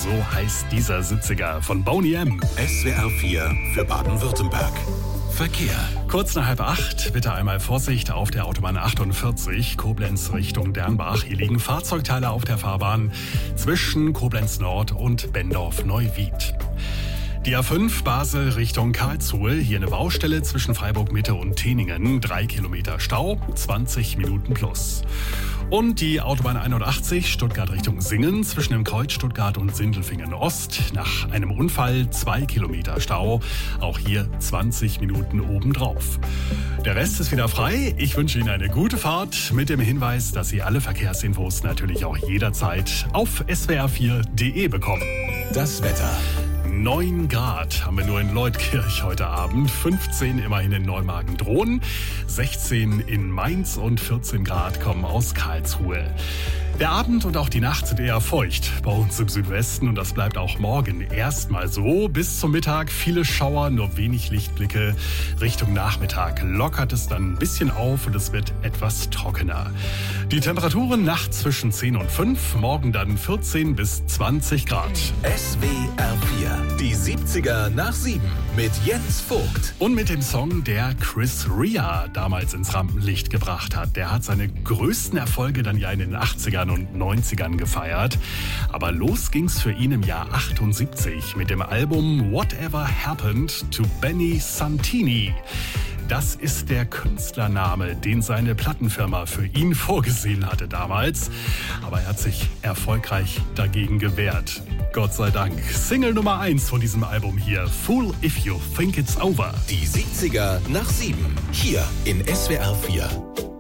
So heißt dieser 70er von Boney M. SWR 4 für Baden-Württemberg. Verkehr. Kurz nach 7:30, bitte einmal Vorsicht auf der Autobahn 48, Koblenz Richtung Dernbach. Hier liegen Fahrzeugteile auf der Fahrbahn zwischen Koblenz Nord und Bendorf-Neuwied. Die A5 Basel Richtung Karlsruhe, hier eine Baustelle zwischen Freiburg Mitte und Teningen, 3 Kilometer Stau, 20 Minuten plus. Und die Autobahn 81 Stuttgart Richtung Singen zwischen dem Kreuz Stuttgart und Sindelfingen Ost, nach einem Unfall 2 Kilometer Stau, auch hier 20 Minuten obendrauf. Der Rest ist wieder frei. Ich wünsche Ihnen eine gute Fahrt mit dem Hinweis, dass Sie alle Verkehrsinfos natürlich auch jederzeit auf swr4.de bekommen. Das Wetter. 9 Grad haben wir nur in Leutkirch heute Abend, 15 immerhin in Neumagen-Drohn, 16 in Mainz und 14 Grad kommen aus Karlsruhe. Der Abend und auch die Nacht sind eher feucht bei uns im Südwesten und das bleibt auch morgen erstmal so. Bis zum Mittag viele Schauer, nur wenig Lichtblicke. Richtung Nachmittag lockert es dann ein bisschen auf und es wird etwas trockener. Die Temperaturen nachts zwischen 10 und 5, morgen dann 14 bis 20 Grad. SWR 4, die 70er nach 7 mit Jens Vogt. Und mit dem Song, der Chris Rea damals ins Rampenlicht gebracht hat. Der hat seine größten Erfolge dann ja in den 80ern und 90ern gefeiert. Aber los ging's für ihn im Jahr 78 mit dem Album Whatever Happened to Benny Santini. Das ist der Künstlername, den seine Plattenfirma für ihn vorgesehen hatte damals. Aber er hat sich erfolgreich dagegen gewehrt. Gott sei Dank. Single Nummer 1 von diesem Album hier, Fool If You Think It's Over. Die 70er nach 7, hier in SWR 4.